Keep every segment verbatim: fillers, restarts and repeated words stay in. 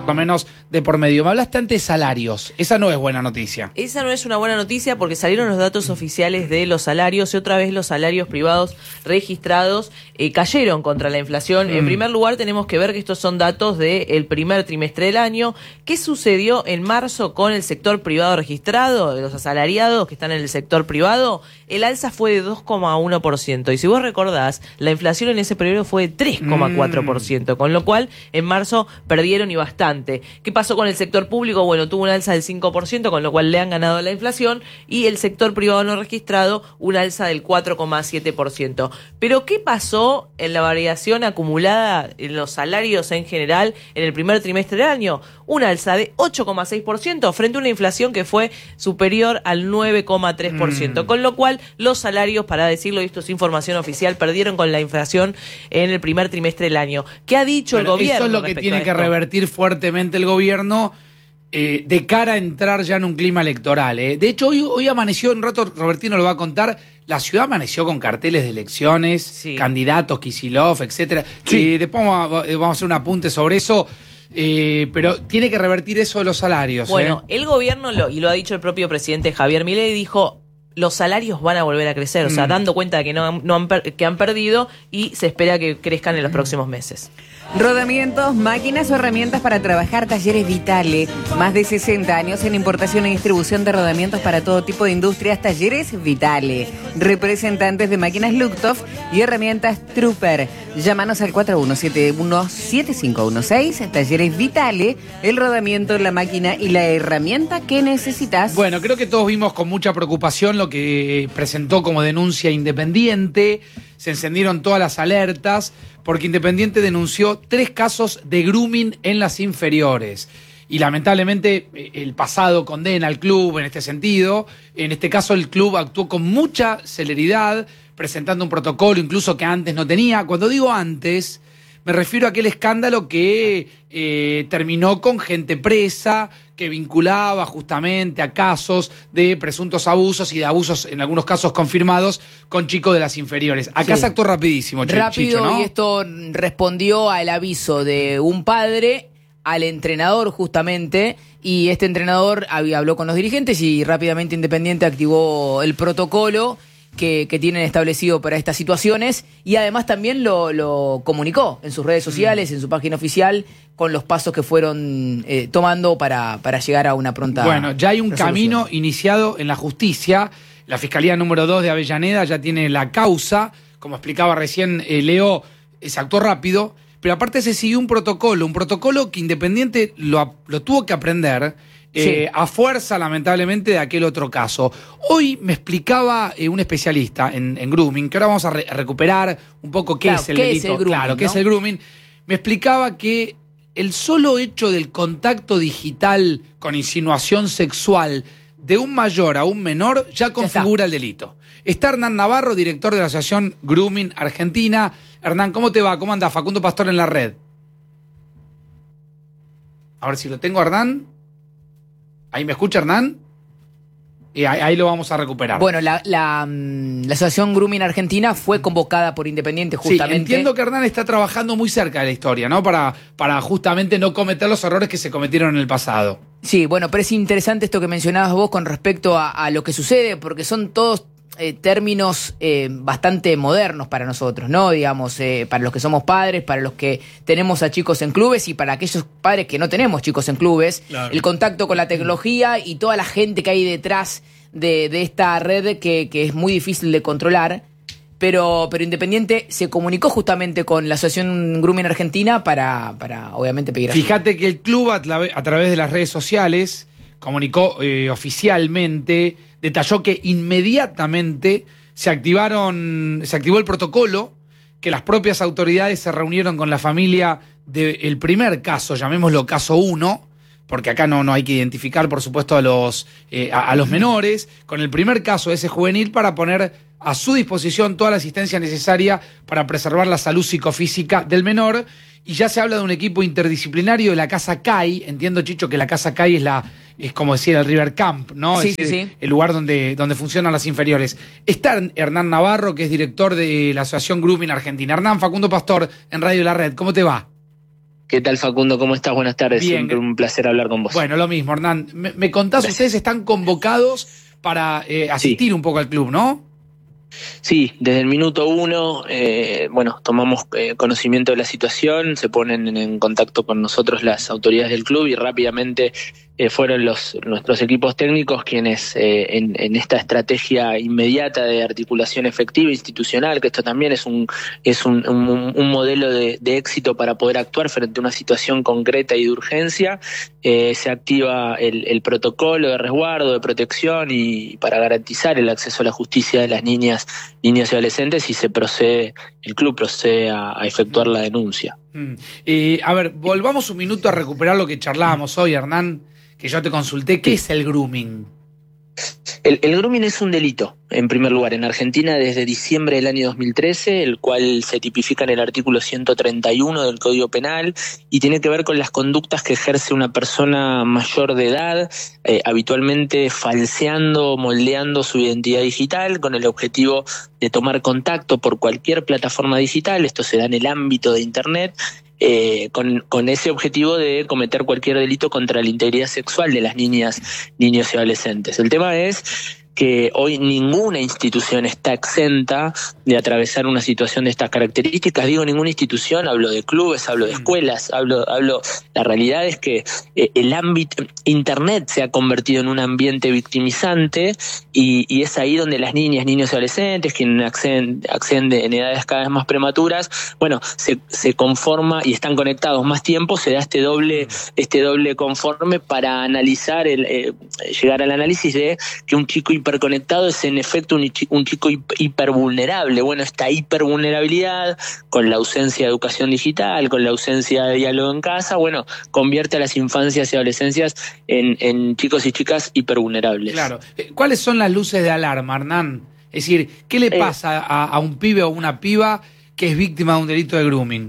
lo menos de por medio. Me hablaste antes de salarios. Esa no es buena noticia. Esa no es una buena noticia porque salieron los datos oficiales de los salarios y otra vez los salarios privados registrados eh, cayeron contra la inflación. Mm. En primer lugar, tenemos que ver que estos son datos del primer trimestre del año. ¿Qué sucedió en marzo con el sector privado registrado, de los asalariados que están en el sector privado? El alza fue de dos coma uno por ciento y si vos recordás, la inflación en ese periodo fue de tres coma cuatro por ciento, mm. con lo cual en marzo perdieron y bastante. ¿Qué pasó con el sector público? Bueno, tuvo un alza del cinco por ciento, con lo cual le han ganado la inflación, y el sector privado no registrado un alza del cuatro coma siete por ciento. Pero ¿qué pasó en la variación acumulada en los salarios en general en el primer trimestre del año? Un alza de ocho coma seis por ciento frente a una inflación que fue superior al nueve coma tres por ciento, mm. con lo cual los salarios, para decirlo, y esto es información oficial, perdieron con la inflación en el primer trimestre del año. ¿Qué ha dicho bueno, el gobierno? Eso es lo que tiene que revertir fuertemente el gobierno eh, de cara a entrar ya en un clima electoral. Eh. De hecho, hoy, hoy amaneció, un rato Robertino lo va a contar, la ciudad amaneció con carteles de elecciones, sí. candidatos, Kicillof, etcétera. Sí. Eh, después vamos a, vamos a hacer un apunte sobre eso. Eh, pero tiene que revertir eso de los salarios. Bueno, ¿eh? el gobierno, lo, y lo ha dicho el propio presidente Javier Milei, dijo: los salarios van a volver a crecer, o sea, mm. dando cuenta de que, no, no han, que han perdido, y se espera que crezcan en los próximos meses. Rodamientos, máquinas o herramientas para trabajar, Talleres Vitale. Más de sesenta años en importación y distribución de rodamientos para todo tipo de industrias. Talleres Vitale. Representantes de máquinas Luchthof y herramientas Trooper. Llámanos al cuatro uno siete uno siete cinco uno seis. Talleres Vitale. El rodamiento, la máquina y la herramienta que necesitas. Bueno, creo que todos vimos con mucha preocupación lo que presentó como denuncia Independiente. Se encendieron todas las alertas porque Independiente denunció tres casos de grooming en las inferiores. Y lamentablemente el pasado condena al club en este sentido. En este caso el club actuó con mucha celeridad, presentando un protocolo incluso que antes no tenía. Cuando digo antes, me refiero a aquel escándalo que eh, terminó con gente presa, que vinculaba justamente a casos de presuntos abusos y de abusos, en algunos casos confirmados, con chicos de las inferiores. Acá sí. se actuó rapidísimo, Ch- Rápido, Chicho, ¿no? Y esto respondió al aviso de un padre al entrenador justamente, y este entrenador habló con los dirigentes y rápidamente Independiente activó el protocolo que, que tienen establecido para estas situaciones, y además también lo, lo comunicó en sus redes sociales, mm. en su página oficial, con los pasos que fueron eh, tomando para, para llegar a una pronta Bueno, ya hay un resolución. camino iniciado en la justicia. La Fiscalía número dos de Avellaneda ya tiene la causa. Como explicaba recién eh, Leo, eh, se actuó rápido, pero aparte se siguió un protocolo, un protocolo que Independiente lo, lo tuvo que aprender eh, sí. a fuerza, lamentablemente, de aquel otro caso. Hoy me explicaba eh, un especialista en, en grooming, que ahora vamos a, re- a recuperar un poco qué claro, es el ¿qué delito. Es el grooming, claro, ¿no? qué es el grooming. Me explicaba que el solo hecho del contacto digital con insinuación sexual de un mayor a un menor ya configura ya el delito. Está Hernán Navarro, director de la Asociación Grooming Argentina. Hernán, ¿cómo te va? ¿Cómo anda Facundo Pastor en la red? A ver si lo tengo, Hernán. ¿Ahí me escucha, Hernán? Y ahí, ahí lo vamos a recuperar. Bueno, la, la, la Asociación Grooming Argentina fue convocada por Independiente justamente. Sí, entiendo que Hernán está trabajando muy cerca de la historia, ¿no? Para, para justamente no cometer los errores que se cometieron en el pasado. Sí, bueno, pero es interesante esto que mencionabas vos con respecto a, a lo que sucede, porque son todos eh, términos eh, bastante modernos para nosotros, ¿no? Digamos, eh, para los que somos padres, para los que tenemos a chicos en clubes y para aquellos padres que no tenemos chicos en clubes. Claro. El contacto con la tecnología y toda la gente que hay detrás de, de esta red que, que es muy difícil de controlar. Pero, pero Independiente se comunicó justamente con la Asociación Grooming Argentina para, para obviamente pedir ayuda. Fíjate que el club a, tra- a través de las redes sociales comunicó eh, oficialmente, detalló que inmediatamente se activaron, se activó el protocolo, que las propias autoridades se reunieron con la familia del primer caso, llamémoslo caso uno, porque acá no, no hay que identificar, por supuesto, a los, eh, a, a los menores, con el primer caso ese juvenil, para poner a su disposición toda la asistencia necesaria para preservar la salud psicofísica del menor. Y ya se habla de un equipo interdisciplinario de la Casa C A I. Entiendo, Chicho, que la Casa C A I es la es como decir el River Camp, ¿no? Sí, es sí, el, sí. el lugar donde, donde funcionan las inferiores. Está Hernán Navarro, que es director de la Asociación Grooming Argentina. Hernán, Facundo Pastor, en Radio La Red. ¿Cómo te va? ¿Qué tal, Facundo? ¿Cómo estás? Buenas tardes. Bien. Siempre un placer hablar con vos. Bueno, lo mismo, Hernán. Me, me contás, Gracias. Ustedes están convocados para eh, asistir sí. un poco al club, ¿no? Sí, desde el minuto uno, eh, bueno, tomamos eh, conocimiento de la situación, se ponen en, en contacto con nosotros las autoridades del club y rápidamente eh, fueron los nuestros equipos técnicos quienes eh, en, en esta estrategia inmediata de articulación efectiva institucional, que esto también es un es un, un, un modelo de, de éxito para poder actuar frente a una situación concreta y de urgencia, eh, se activa el, el protocolo de resguardo, de protección y para garantizar el acceso a la justicia de las niñas, niños y adolescentes y se procede, el club procede a, a efectuar la denuncia. Mm. Eh, a ver, volvamos un minuto a recuperar lo que charlábamos hoy, Hernán, que yo te consulté. ¿Qué es el grooming? El, el grooming es un delito, en primer lugar, en Argentina desde diciembre del año dos mil trece, el cual se tipifica en el artículo ciento treinta y uno del Código Penal y tiene que ver con las conductas que ejerce una persona mayor de edad, eh, habitualmente falseando, moldeando su identidad digital con el objetivo de tomar contacto por cualquier plataforma digital, esto se da en el ámbito de Internet, Eh, con, con ese objetivo de cometer cualquier delito contra la integridad sexual de las niñas, niños y adolescentes. El tema es que hoy ninguna institución está exenta de atravesar una situación de estas características. Digo ninguna institución, hablo de clubes, hablo de escuelas, hablo, hablo. La realidad es que eh, el ámbito, Internet se ha convertido en un ambiente victimizante y, y es ahí donde las niñas, niños y adolescentes, quienes acceden, acceden en edades cada vez más prematuras, bueno, se, se conforma y están conectados más tiempo, se da este doble, este doble conforme para analizar, el, eh, llegar al análisis de que un chico hiperconectado es en efecto un, un chico hipervulnerable. Bueno, esta hipervulnerabilidad, con la ausencia de educación digital, con la ausencia de diálogo en casa, bueno, convierte a las infancias y adolescencias en, en chicos y chicas hipervulnerables. Claro. ¿Cuáles son las luces de alarma, Hernán? Es decir, ¿qué le pasa a, a un pibe o una piba que es víctima de un delito de grooming?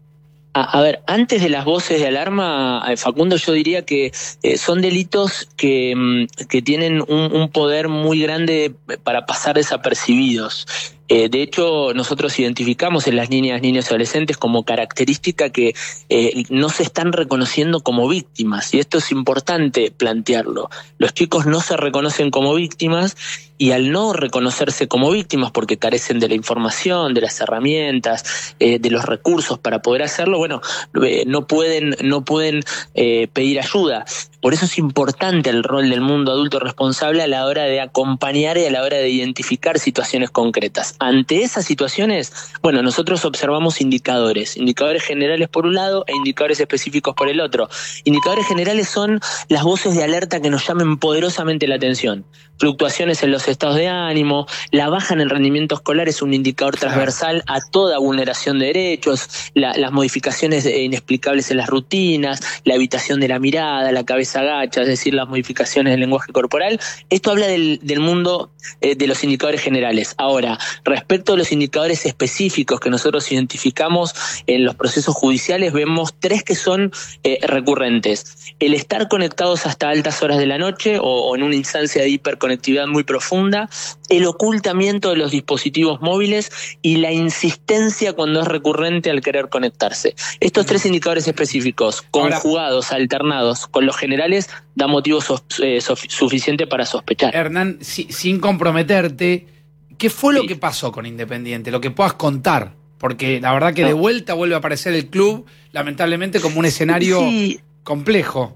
A, a ver, antes de las voces de alarma, Facundo, yo diría que eh, son delitos que, que tienen un, un poder muy grande para pasar desapercibidos. Eh, de hecho, nosotros identificamos en las niñas, niños y adolescentes como característica que eh, no se están reconociendo como víctimas, y esto es importante plantearlo. Los chicos no se reconocen como víctimas y al no reconocerse como víctimas porque carecen de la información, de las herramientas, eh, de los recursos para poder hacerlo, bueno, eh, no pueden, no pueden eh, pedir ayuda. Por eso es importante el rol del mundo adulto responsable a la hora de acompañar y a la hora de identificar situaciones concretas. Ante esas situaciones, bueno, nosotros observamos indicadores, indicadores generales por un lado e indicadores específicos por el otro. Indicadores generales son las voces de alerta que nos llamen poderosamente la atención. Fluctuaciones en los estados de ánimo, la baja en el rendimiento escolar es un indicador transversal a toda vulneración de derechos, la, las modificaciones inexplicables en las rutinas, la evitación de la mirada, la cabeza agacha, es decir, las modificaciones del lenguaje corporal. Esto habla del, del mundo eh, de los indicadores generales. Ahora, respecto a los indicadores específicos que nosotros identificamos en los procesos judiciales, vemos tres que son eh, recurrentes. El estar conectados hasta altas horas de la noche o, o en una instancia de hiperconectividad muy profunda, el ocultamiento de los dispositivos móviles y la insistencia cuando es recurrente al querer conectarse. Estos tres indicadores específicos, conjugados, Ahora, alternados con los generales, da motivo so, eh, so, suficiente para sospechar. Hernán, si, sin comprometerte, ¿qué fue lo sí. que pasó con Independiente? Lo que puedas contar, porque la verdad que no. de vuelta vuelve a aparecer el club, lamentablemente, como un escenario sí. complejo.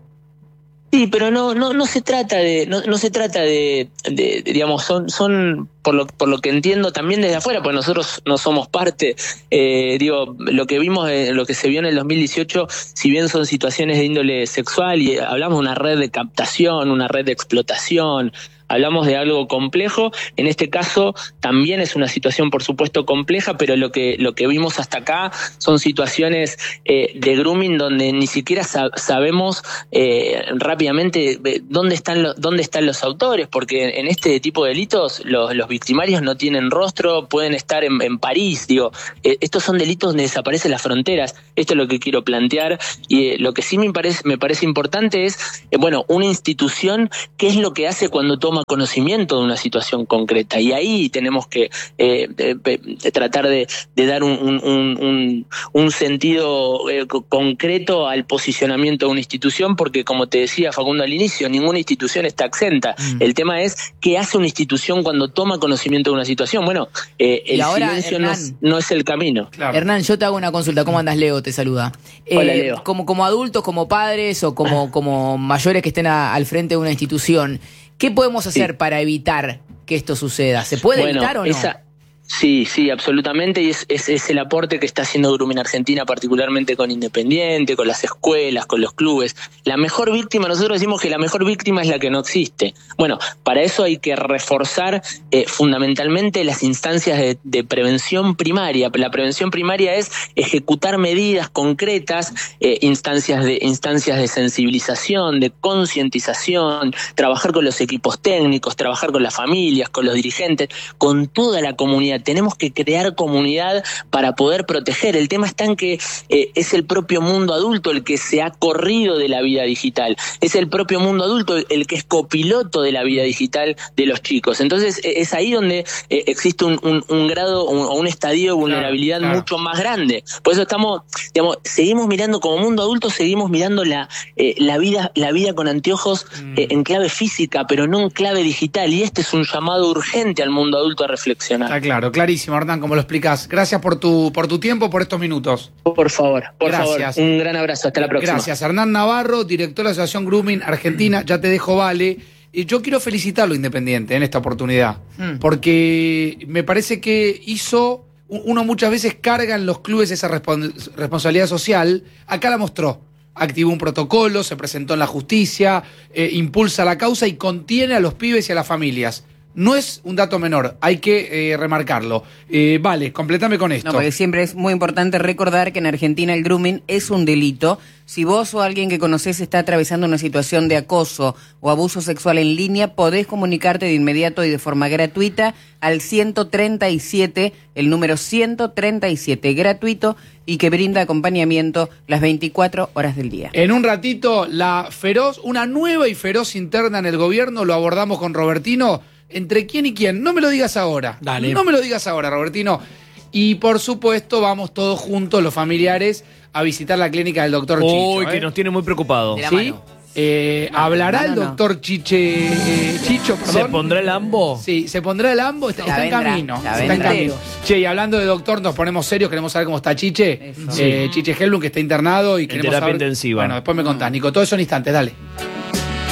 Sí, pero no, no, no se trata de, no, no se trata de, de, de digamos, son, son por lo, por lo que entiendo también desde afuera, pues nosotros no somos parte, eh, digo, lo que vimos, eh, lo que se vio en el dos mil dieciocho, si bien son situaciones de índole sexual y hablamos de una red de captación, una red de explotación, hablamos de algo complejo. En este caso también es una situación, por supuesto, compleja, pero lo que lo que vimos hasta acá son situaciones eh, de grooming donde ni siquiera sab sabemos eh, rápidamente dónde están, lo dónde están los autores, porque en este tipo de delitos los, los victimarios no tienen rostro, pueden estar en, en París, digo, eh, estos son delitos donde desaparecen las fronteras. Esto es lo que quiero plantear, y eh, lo que sí me parece, me parece importante es, eh, bueno, una institución, ¿qué es lo que hace cuando toma conocimiento de una situación concreta? Y ahí tenemos que eh, eh, eh, tratar de, de dar un, un, un, un sentido eh, concreto al posicionamiento de una institución, porque como te decía Facundo al inicio, ninguna institución está exenta. Mm. El tema es qué hace una institución cuando toma conocimiento de una situación. Bueno, eh, el ahora, silencio Hernán, no, es, no es el camino. Claro. Hernán, yo te hago una consulta. ¿Cómo andas, Leo? Te saluda. Hola, eh, Leo. Como, como adultos, como padres o como, como mayores que estén a, al frente de una institución, ¿qué podemos hacer sí. para evitar que esto suceda? ¿Se puede bueno, evitar o no? Esa... Sí, sí, absolutamente, y es, es, es el aporte que está haciendo Grooming Argentina, particularmente con Independiente, con las escuelas, con los clubes. La mejor víctima, nosotros decimos que la mejor víctima es la que no existe. Bueno, para eso hay que reforzar eh, fundamentalmente las instancias de, de prevención primaria. La prevención primaria es ejecutar medidas concretas, eh, instancias de, instancias de sensibilización, de concientización, trabajar con los equipos técnicos, trabajar con las familias, con los dirigentes, con toda la comunidad. Tenemos que crear comunidad para poder proteger. El tema está en que eh, es el propio mundo adulto el que se ha corrido de la vida digital. Es el propio mundo adulto el, el que es copiloto de la vida digital de los chicos. Entonces eh, es ahí donde eh, existe un, un, un grado o un, un estadio de vulnerabilidad claro, claro. mucho más grande. Por eso estamos, digamos, seguimos mirando como mundo adulto, seguimos mirando la, eh, la vida, la vida con anteojos mm. eh, en clave física, pero no en clave digital. Y este es un llamado urgente al mundo adulto a reflexionar. Está claro. Clarísimo, Hernán, como lo explicás. Gracias por tu, por tu tiempo, por estos minutos. Por favor, por Gracias. favor. Un gran abrazo, hasta la próxima. Gracias. Hernán Navarro, director de la Asociación Grooming Argentina, ya te dejo, vale. Y yo quiero felicitarlo Independiente en esta oportunidad, mm. porque me parece que hizo, uno muchas veces carga en los clubes esa respons- responsabilidad social, acá la mostró. Activó un protocolo, se presentó en la justicia, eh, impulsa la causa y contiene a los pibes y a las familias. No es un dato menor, hay que eh, remarcarlo. Eh, vale, completame con esto. No, porque siempre es muy importante recordar que en Argentina el grooming es un delito. Si vos o alguien que conocés está atravesando una situación de acoso o abuso sexual en línea, podés comunicarte de inmediato y de forma gratuita al ciento treinta y siete, el número ciento treinta y siete, gratuito, y que brinda acompañamiento las veinticuatro horas del día. En un ratito, la feroz, una nueva y feroz interna en el gobierno, lo abordamos con Robertino. ¿Entre quién y quién? No me lo digas ahora. Dale. No me lo digas ahora, Robertino. Y por supuesto, vamos todos juntos, los familiares, a visitar la clínica del doctor Chicho. Uy, ¿eh? Que nos tiene muy preocupados. ¿Sí? Eh, no, ¿Hablará no, no, el doctor Chiche, eh, Chicho? Perdón. ¿Se pondrá el ambo? Sí, se pondrá el ambo. Está, está en camino. Está vendrá. en camino. Che, y hablando de doctor, nos ponemos serios. Queremos saber cómo está Chiche. Eh, Chiche Helblum, que está internado. Y en queremos terapia saber, intensiva. Bueno, después me contás, Nico. Todo eso en instantes, dale.